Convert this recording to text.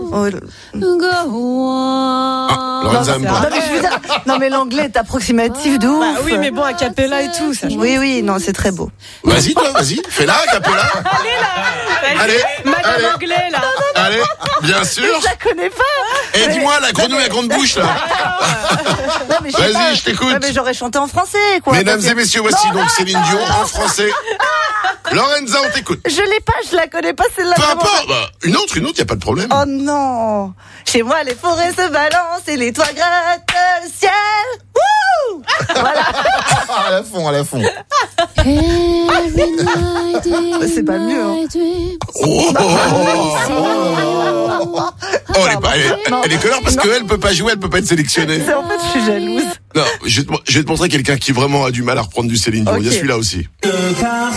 Lorenza aime pas. Non, mais je veux dire, non, mais l'anglais est approximatif de ouf. Bah oui, mais bon, a cappella et tout, ça. Oui, non, c'est très beau. Vas-y, toi, vas-y. Fais-la, capella. Allez. Madame Anglais, là. Allez, bien sûr. Je la connais pas. Et dis-moi, la grenouille à grande bouche, là. Non, mais sais Vas-y, pas. je t'écoute. Ouais, mais j'aurais chanté en français, quoi. Mesdames et messieurs, voici donc Céline Dion en français. Lorenza, on t'écoute. Je l'ai pas, je la connais pas, celle-là. Peu vraiment. importe. Bah, une autre, y a pas de problème. Oh non. Chez moi, les forêts se balancent et les toits grattent le ciel. Wouh. Voilà. À la fond. C'est pas mieux, hein. Oh, elle est colère parce qu'elle peut pas jouer, elle peut pas être sélectionnée. En fait, je suis jalouse. Non, je vais te montrer quelqu'un qui vraiment a du mal à reprendre du Céline Dion. Ok. Il y a celui-là aussi. Car